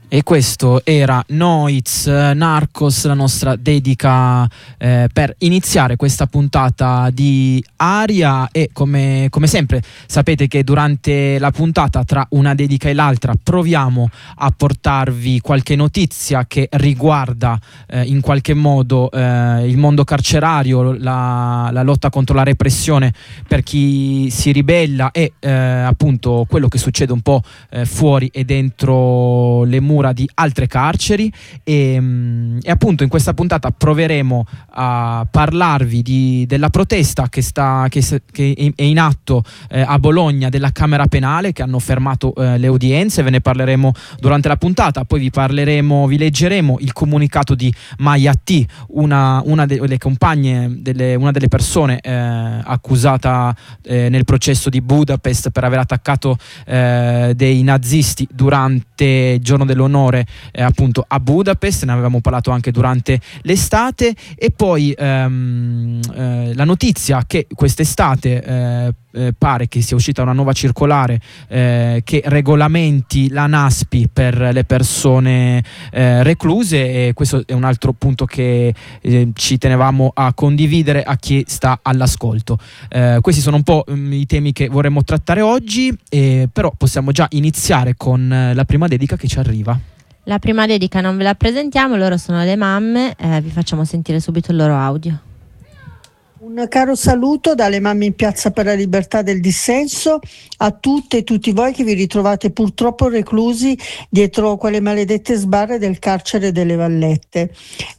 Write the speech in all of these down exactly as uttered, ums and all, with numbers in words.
E questo era Noiz, Narcos, la nostra dedica eh, per iniziare questa puntata di Aria. E come, come sempre sapete che durante la puntata, tra una dedica e l'altra, proviamo a portarvi qualche notizia che riguarda eh, in qualche modo eh, il mondo carcerario, la, la lotta contro la repressione per chi si ribella e eh, appunto quello che succede un po' eh, fuori e dentro le mura di altre carceri. E, e appunto in questa puntata proveremo a parlarvi di, della protesta che, sta, che, che è in atto eh, a Bologna della Camera Penale, che hanno fermato eh, le udienze. Ve ne parleremo durante la puntata. Poi vi parleremo, vi leggeremo il comunicato di Maya T, una, una delle compagne, delle, una delle persone eh, accusata eh, nel processo di Budapest per aver attaccato eh, dei nazisti durante il giorno dell'onore Eh, appunto a Budapest. Ne avevamo parlato anche durante l'estate. E poi ehm, eh, la notizia che quest'estate eh, eh, pare che sia uscita una nuova circolare eh, che regolamenti la NASPI per le persone eh, recluse, e questo è un altro punto che eh, ci tenevamo a condividere a chi sta all'ascolto. Eh, questi sono un po' mh, i temi che vorremmo trattare oggi, eh, però possiamo già iniziare con eh, la prima dedica che ci arriva. La prima dedica non ve la presentiamo, loro sono le mamme, eh, vi facciamo sentire subito il loro audio. Un caro saluto dalle mamme in Piazza per la Libertà del Dissenso a tutte e tutti voi che vi ritrovate purtroppo reclusi dietro quelle maledette sbarre del carcere delle Vallette.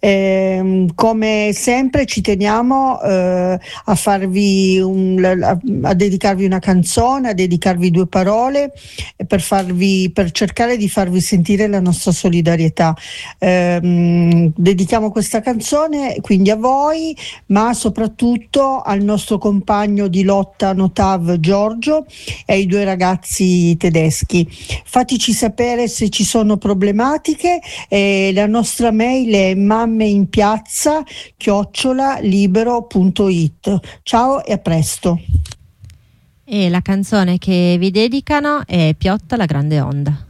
Eh, come sempre ci teniamo eh, a farvi un, a, a dedicarvi una canzone, a dedicarvi due parole per, farvi, per cercare di farvi sentire la nostra solidarietà. Eh, dedichiamo questa canzone quindi a voi, ma soprattutto al nostro compagno di lotta Notav Giorgio e ai due ragazzi tedeschi. Fateci sapere se ci sono problematiche. Eh, la nostra mail è mammeinpiazza chiocciola libero punto it. Ciao e a presto. E la canzone che vi dedicano è Piotta la grande onda.